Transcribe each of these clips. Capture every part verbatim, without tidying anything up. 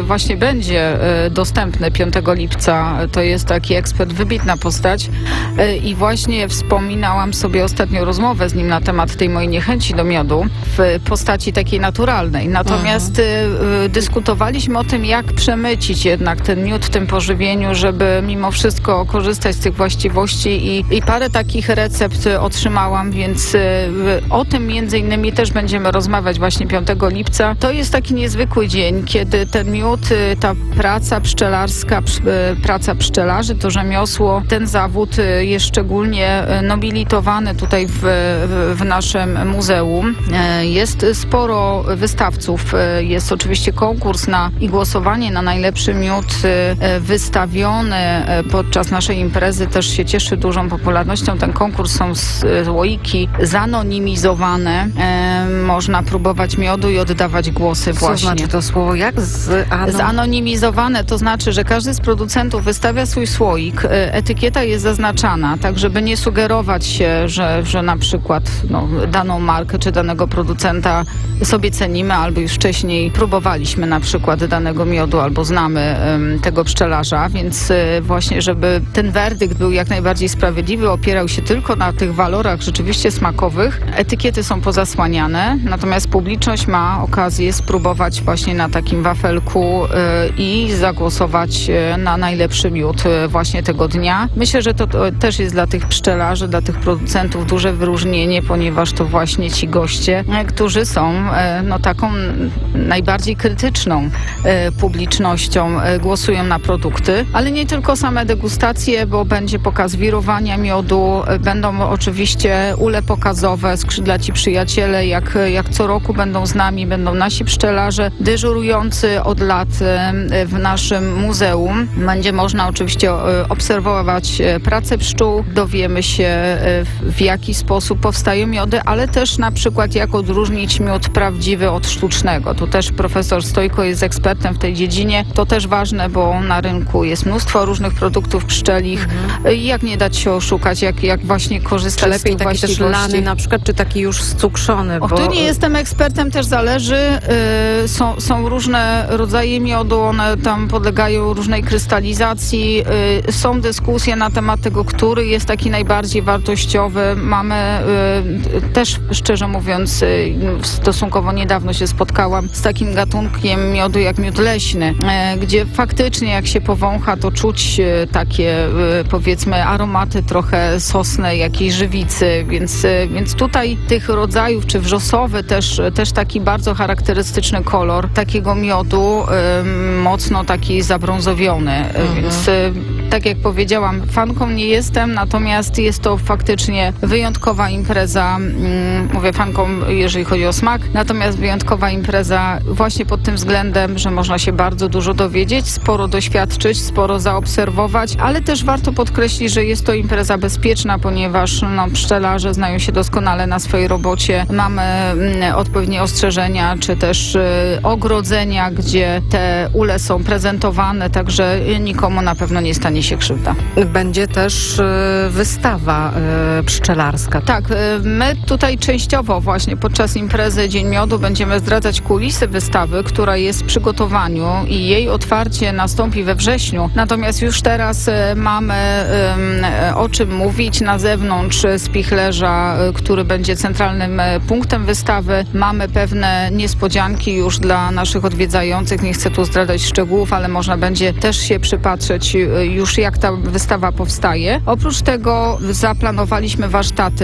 właśnie będzie dostępne piątego lipca. To jest taki ekspert, wybitna postać i właśnie wspominałam sobie ostatnio rozmowę z nim na temat tej mojej niechęci do miodu w postaci takiej naturalnej. Natomiast mhm. dyskutowaliśmy o tym, jak przemycić jednak ten miód w tym pożywieniu, żeby mimo wszystko korzystać z tych właściwości i, i parę takich recept otrzymałam, więc o tym między innymi też będziemy rozmawiać właśnie piątego lipca. To jest taki niezwykły dzień, kiedy ten miód, ta praca pszczelarska, praca pszczelarzy, to rzemiosło, ten zawód jest szczególnie nobilitowany tutaj w, w naszym muzeum. Jest sporo wystawców, jest oczywiście konkurs na i głosowanie na najlepszy miód wystawiony podczas naszej imprezy, też się cieszy dużą popularnością. Ten konkurs są słoiki zanonimizowane. Można próbować miodu i oddawać głosy Co właśnie. znaczy to słowo jak? Z ano... Zanonimizowane to znaczy, że każdy z producentów wystawia swój słoik. Etykieta jest zaznaczana, tak żeby nie sugerować się, że, że na przykład no, daną markę czy danego producenta sobie cenimy, albo już wcześniej próbowaliśmy na przykład danego miodu, albo znamy um, tego pszczelarza, więc y, właśnie, żeby ten werdykt był jak najbardziej sprawiedliwy, opierał się tylko na tych walorach rzeczywiście smakowych. Etykiety są pozasłaniane, natomiast publiczność ma okazję spróbować właśnie na takim wafelku y, i zagłosować y, na najlepszy miód y, właśnie tego dnia. Myślę, że to, to też jest dla tych pszczelarzy, dla tych producentów duże wyróżnienie, ponieważ to właśnie ci goście, y, którzy są y, no, taką najbardziej krytyczną y, publicznością, y, głosują na produkty, ale nie tylko same degustacje, bo będzie pokaz wirowania miodu, y, będą oczywiście ule pokazowe, skrzydlaci przyjaciele, jak, jak co roku będą z nami, będą nasi pszczelarze dyżurujący od lat y, w naszym muzeum. Będzie można oczywiście y, obserwować y, pracę pszczół, dowiemy się y, w jaki sposób powstają miody, ale też na przykład jak odróżnić miód prawdziwy od sztucznego. Tu też profesor Stojko jest ekspertem w tej dziedzinie. To też ważne, bo na rynku jest mnóstwo różnych produktów pszczelich. Mhm. Jak nie dać się oszukać, jak, jak właśnie korzystać czy lepiej z tych taki też lany na przykład, czy taki już cukrzony? Bo... Och, tu nie jestem ekspertem, też zależy. Yy, są, są różne rodzaje miodu, one tam podlegają różnej krystalizacji. Yy, są dyskusje na temat tego, który jest taki najbardziej wartościowy. Mamy yy, też, szczerze mówiąc, yy, stosunkowo niedawno się spotkałam z takim gatunkiem miodu jak miód leśny, yy, gdzie faktycznie jak się powącha, to czuć yy, takie yy, powiedzmy aromaty trochę sosny, jakiejś żywicy, więc, yy, więc tutaj tych rodzajów, czy wrzosowy też, też taki bardzo charakterystyczny kolor takiego miodu, yy, mocno taki zabrązowiony, mhm. więc yy, tak jak powiedziałam, fanką nie jestem, natomiast jest to faktycznie wyjątkowa impreza, yy, mówię fanką, jeżeli chodzi o smak, natomiast wyjątkowa impreza właśnie pod tym względem, że można się bardzo dużo dowiedzieć, sporo doświadczyć, sporo zaobserwować, ale też warto podkreślić, że jest to impreza bezpieczna, ponieważ no, pszczelarze znają się doskonale na swojej robocie. Mamy mm, odpowiednie ostrzeżenia, czy też y, ogrodzenia, gdzie te ule są prezentowane, także nikomu na pewno nie stanie się krzywda. Będzie też y, wystawa y, pszczelarska. Tak, y, my tutaj częściowo właśnie podczas imprezy Dzień Miodu będziemy zdradzać kulisy wystawy, która jest w przygotowaniu i jej otwarcie nastąpi we wrześniu. Natomiast już teraz y, mamy y, o czym mówić na zewnątrz spichlerza, y, który będzie centralnym y, punktem wystawy. Mamy pewne niespodzianki już dla naszych odwiedzających. Nie chcę tu zdradzać szczegółów, ale można będzie też się przypatrzeć y, już jak ta wystawa powstaje. Oprócz tego zaplanowaliśmy warsztaty.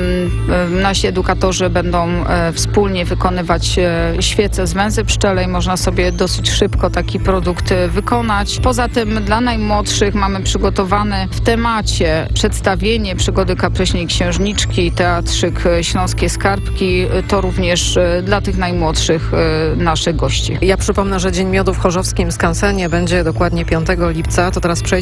Y, y, nasi edukatorzy będą y, wspólnie wykonywać y, świece z węzy pszczelej. Można sobie dosyć szybko taki produkt wykonać. Poza tym dla najmłodszych mamy przygotowane w temacie przedstawienie przygody Kapryśnej Księżniczki, teatrzyk Śląskie Skarbki. To również dla tych najmłodszych naszych gości. Ja przypomnę, że Dzień Miodu w chorzowskim Skansenie będzie dokładnie piątego lipca. To teraz przejdźmy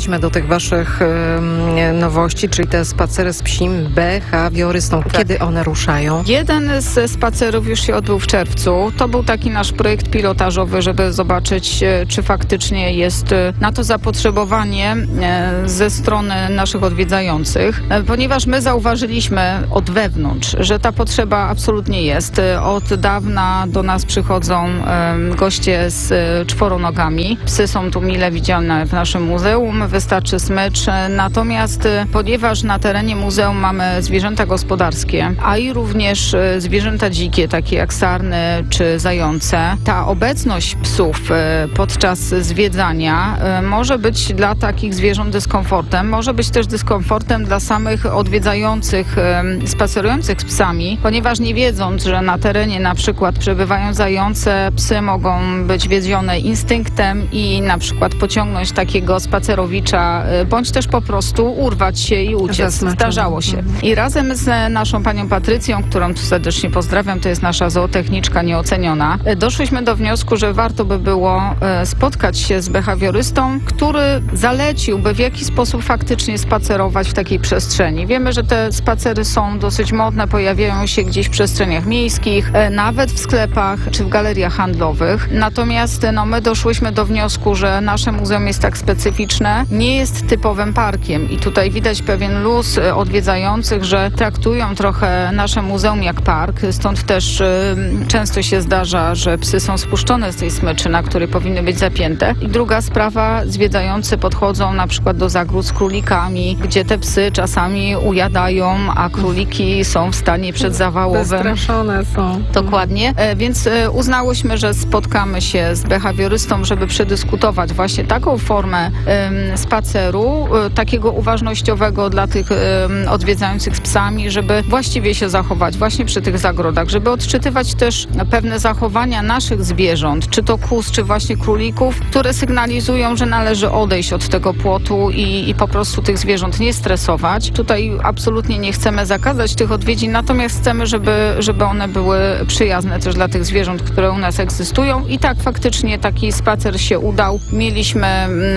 przejdźmy do tych waszych um, nowości, czyli te spacery z psim behawiorystą. Kiedy one ruszają? Jeden z spacerów już się odbył w czerwcu. To był taki nasz projekt pilotażowy, żeby zobaczyć, czy faktycznie jest na to zapotrzebowanie ze strony naszych odwiedzających, ponieważ my zauważyliśmy od wewnątrz, że ta potrzeba absolutnie jest. Od dawna do nas przychodzą goście z czworonogami. Psy są tu mile widziane w naszym muzeum, wystarczy smycz. Natomiast ponieważ na terenie muzeum mamy zwierzęta gospodarskie, a i również zwierzęta dzikie, takie jak sarny czy zające, ta obecność psów podczas zwiedzania może być dla takich zwierząt dyskomfortem, może być też dyskomfortem dla samych odwiedzających, spacerujących z psami, ponieważ nie wiedząc, że na terenie na przykład przebywają zające, psy mogą być wiedzione instynktem i na przykład pociągnąć takiego spacerowicza, bądź też po prostu urwać się i uciec. Zdarzało się. I razem z naszą panią Patrycją, którą tu serdecznie pozdrawiam, to jest nasza zootechniczka nieoceniona, doszłyśmy do wniosku, że warto by było spotkać się z behawiorystą, który zaleciłby, w jaki sposób faktycznie spacerować w takiej przestrzeni. Wiemy, że te spacery są dosyć modne, pojawiają się gdzieś w przestrzeniach miejskich, nawet w sklepach czy w galeriach handlowych. Natomiast no, my doszłyśmy do wniosku, że nasze muzeum jest tak specyficzne, nie jest typowym parkiem i tutaj widać pewien luz odwiedzających, że traktują trochę nasze muzeum jak park, stąd też y, często się zdarza, że psy są spuszczone z tej smyczy, na której powinny być zapięte. I druga sprawa, zwiedzający podchodzą na przykład do zagród z królikami, gdzie te psy czasami ujadają, a króliki są w stanie przedzawałowym. Wystraszone są. Dokładnie, e, więc e, uznałyśmy, że spotkamy się z behawiorystą, żeby przedyskutować właśnie taką formę e, spaceru, e, takiego uważnościowego dla tych e, odwiedzających z psami, żeby właściwie się zachować właśnie przy tych zagrodach, żeby odczytywać też pewne zachowania naszych zwierząt, czy to kóz, czy właśnie królików, które sygnalizują, że należy odejść od tego płotu i, i po prostu tych zwierząt nie stresować. Tutaj absolutnie nie chcemy zakazać tych odwiedzin, natomiast chcemy, żeby, żeby one były przyjazne też dla tych zwierząt, które u nas egzystują. I tak faktycznie taki spacer się udał. Mieliśmy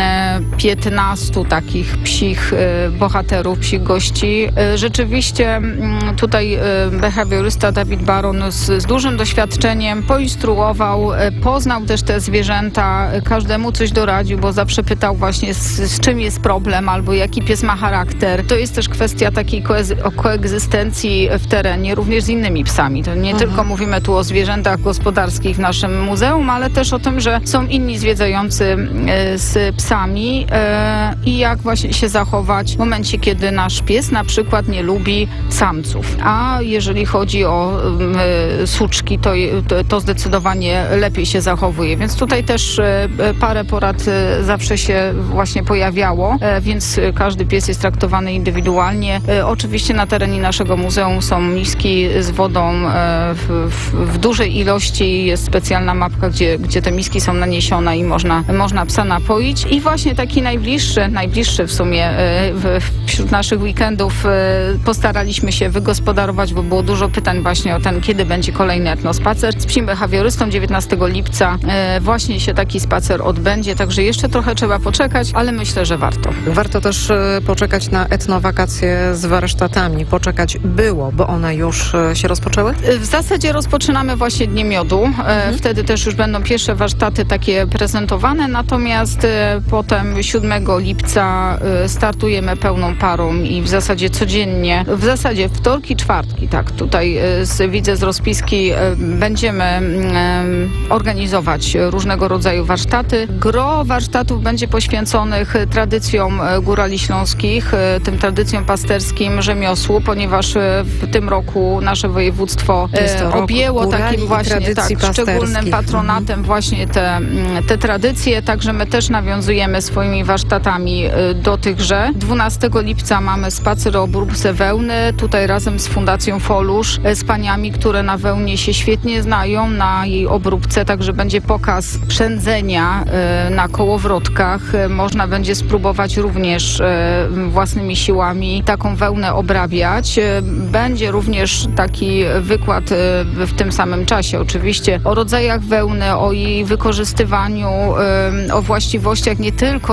piętnastu takich psich bohaterów, psich gości. Rzeczywiście tutaj behawiorysta Dawid Baron z, z dużym doświadczeniem poinstruował, poznał też te zwierzęta, każdemu coś doradził, bo zawsze pytał właśnie z, z czym jest problem albo jaki pies ma charakter. To jest też kwestia takiej koez- koegzystencji w terenie, również z innymi psami. To nie mhm. tylko mówimy tu o zwierzętach gospodarskich w naszym muzeum, ale też o tym, że są inni zwiedzający z psami i jak właśnie się zachować w momencie, kiedy nasz pies na przykład nie lubi samców. A jeżeli chodzi o suczki, to, to zdecydowanie lepiej się zachowuje. Więc tutaj też parę porad zawsze się właśnie pojawiało, więc każdy pies jest traktowany indywidualnie. Oczywiście na terenie naszego muzeum są miski z wodą w, w, w dużej ilości. Jest specjalna mapka, gdzie, gdzie te miski są naniesione i można, można psa napoić. I właśnie taki najbliższy, najbliższy w sumie w, wśród naszych weekendów postaraliśmy się wygospodarować, bo było dużo pytań właśnie o ten, kiedy będzie kolejny etnospacer. Z psim behawiorystą dziewiętnastego lipca właśnie się taki spacer odbędzie, także jeszcze trochę trzeba poczekać, ale myślę, że warto. Warto też poczekać na etnowakacje z warsztatami. Poczekać było, bo one już się rozpoczęły? W zasadzie rozpoczynamy właśnie Dnie Miodu. Mhm. Wtedy też już będą pierwsze warsztaty takie prezentowane, natomiast potem siódmego lipca startujemy pełną parą i w zasadzie codziennie, w zasadzie wtorki, czwartki, tak, tutaj z, widzę z rozpiski, będziemy organizować różnego rodzaju warsztaty. Gro warsztatów będzie poświęconych tradycjom górali śląskich, tym tradycjom pasterskim, rzemiosłu, ponieważ w tym roku nasze województwo objęło takim właśnie tak, szczególnym patronatem mhm. właśnie te, te tradycje, także my też nawiązujemy swoimi warsztatami do tychże. dwunastego lipca mamy spacer o obróbce wełny, tutaj razem z Fundacją Folusz, z paniami, które na wełnie się świetnie znają, na jej obróbce, także będzie pokaz przędzenia na kołowrotkach. Można będzie spróbować również własnymi siłami taką wełnę obrabiać. Będzie również taki wykład w tym samym czasie oczywiście o rodzajach wełny, o jej wykorzystywaniu, o właściwościach nie tylko jeżeli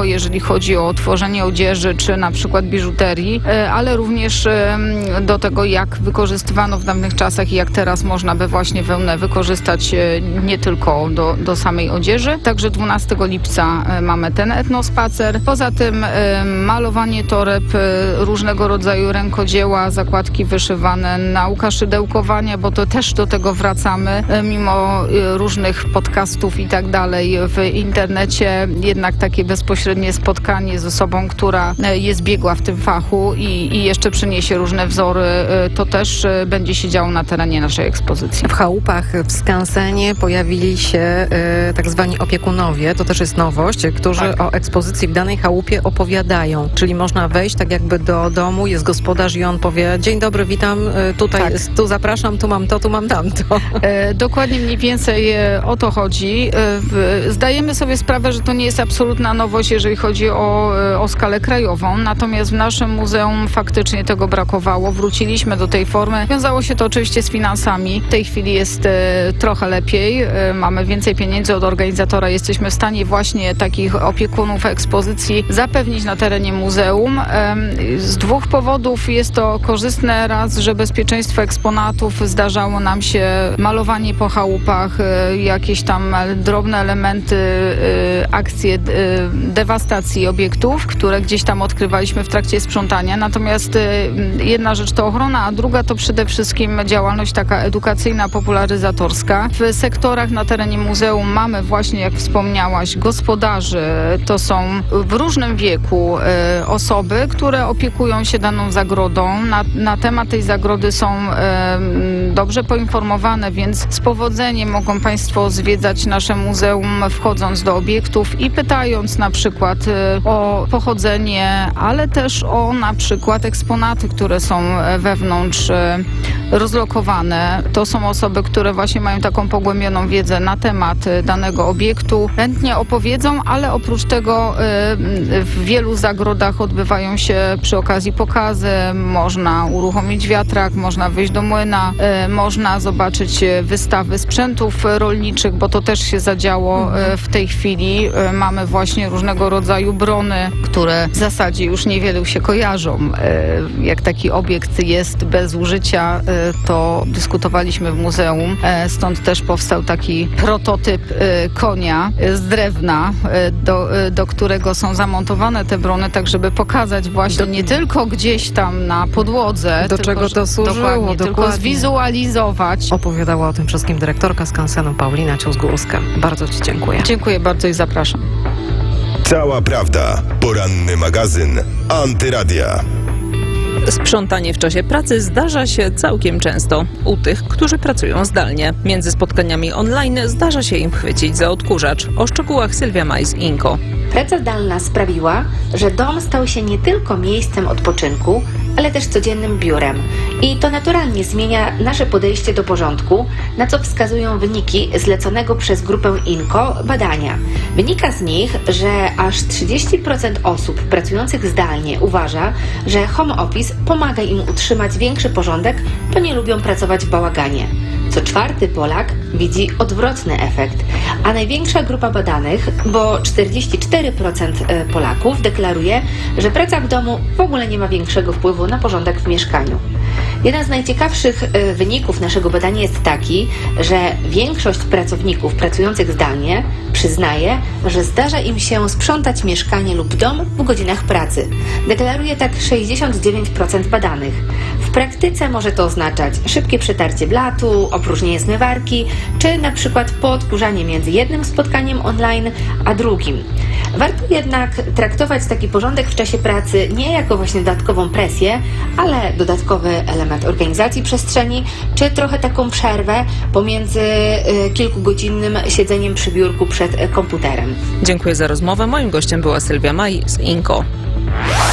chodzi o tworzenie odzieży czy na przykład biżuterii, ale również do tego, jak wykorzystywano w dawnych czasach i jak teraz można by właśnie wełnę wykorzystać nie tylko do, do samej odzieży. Także dwunastego lipca mamy ten etnospacer. Poza tym malowanie toreb, różnego rodzaju rękodzieła, zakładki wyszywane, nauka szydełkowania, bo to też do tego wracamy, mimo różnych podcastów i tak dalej w internecie, jednak takie bezpośrednie spotkanie z osobą, która jest biegła w tym fachu i, i jeszcze przyniesie różne wzory, to też będzie się działo na terenie naszej ekspozycji. W chałupach w skansenie pojawili się y, tak zwani opiekunowie, to też jest nowość, którzy Tak. o ekspozycji w danej chałupie opowiadają, czyli można wejść tak jakby do domu, jest gospodarz i on powie: dzień dobry, witam, y, tutaj, Tak. tu zapraszam, tu mam to, tu mam tamto. E, dokładnie mniej więcej e, o to chodzi. E, w, zdajemy sobie sprawę, że to nie jest absolutna nowość, jeżeli chodzi o, e, o skalę krajową, natomiast w naszym muzeum faktycznie tego brakowało. Wróciliśmy do tej formy. Wiązało się to oczywiście z finansami. W tej chwili jest e, trochę lepiej. E, mamy więcej pieniędzy od organizatora. Jesteśmy w stanie właśnie takich opiekunów ekspozycji zapewnić na terenie muzeum. E, z dwóch powodów jest to korzystne. Raz, że bezpieczeństwo eksponatów, zdarzało nam się malowanie po chałupach, e, jakieś tam drobne elementy, e, akcje e, dewastacji obiektów, które gdzieś tam odkrywaliśmy w trakcie sprzątania. Natomiast e, jedna rzecz to ochrona, a druga to przede wszystkim działalność taka edukacyjna, popularyzatorska. W sektorach na terenie muzeum mamy właśnie, jak wspomniałaś, gospodarzy. To są w różnym wieku e, osoby, które opiekują się daną zagrodą. Na, na temat tej zagrody są e, dobrze poinformowane, więc z powodzeniem mogą Państwo zwiedzać nasze muzeum, wchodząc do obiektów i pytając na przykład e, o pochodzenie, ale też o na przykład eksponaty, które są wewnątrz e, rozlokowane. To są osoby, które właśnie mają taką pogłębioną wiedzę na temat e, danego obiektu. Chętnie opowiedzą, ale oprócz tego e, w wielu zagrodach odbywają się przy okazji pokazy. Można uruchomić wiatrak, można wyjść do młyna, e, można zobaczyć wystawy sprzętów rolniczych, bo to też się zadziało e, w tej chwili. E, mamy właśnie różnego rodzaju brony, które w zasadzie już niewielu się kojarzą. E, jak taki obiekt jest bez użycia, e, to dyskutowaliśmy w muzeum. E, stąd też powstał taki prototyp e, konia z drewna, e, do, e, do którego są zamontowane te brony, tak żeby pokazać właśnie Do- nie tylko gdzieś tam na podłodze, Do tylko, czego to służyło, dokładnie, tylko dokładnie. zwizualizować. Opowiadała o tym wszystkim dyrektorka skansenu Paulina Cios-Górska. Bardzo Ci dziękuję. Dziękuję bardzo i zapraszam. Cała prawda. Poranny magazyn Antyradia. Sprzątanie w czasie pracy zdarza się całkiem często u tych, którzy pracują zdalnie. Między spotkaniami online zdarza się im chwycić za odkurzacz. O szczegółach Sylwia Maj z Inko. Praca zdalna sprawiła, że dom stał się nie tylko miejscem odpoczynku, ale też codziennym biurem. I to naturalnie zmienia nasze podejście do porządku, na co wskazują wyniki zleconego przez grupę Inko badania. Wynika z nich, że aż trzydzieści procent osób pracujących zdalnie uważa, że home office pomaga im utrzymać większy porządek, bo nie lubią pracować w bałaganie. Co czwarty Polak widzi odwrotny efekt, a największa grupa badanych, bo czterdzieści cztery procent Polaków deklaruje, że praca w domu w ogóle nie ma większego wpływu na porządek w mieszkaniu. Jeden z najciekawszych wyników naszego badania jest taki, że większość pracowników pracujących zdalnie przyznaje, że zdarza im się sprzątać mieszkanie lub dom w godzinach pracy. Deklaruje tak sześćdziesiąt dziewięć procent badanych. W praktyce może to oznaczać szybkie przetarcie blatu, opróżnienie zmywarki, czy na przykład poodkurzanie między jednym spotkaniem online a drugim. Warto jednak traktować taki porządek w czasie pracy nie jako właśnie dodatkową presję, ale dodatkowy element organizacji przestrzeni, czy trochę taką przerwę pomiędzy y, kilkugodzinnym siedzeniem przy biurku przed y, komputerem. Dziękuję za rozmowę. Moim gościem była Sylwia Maj z Inko.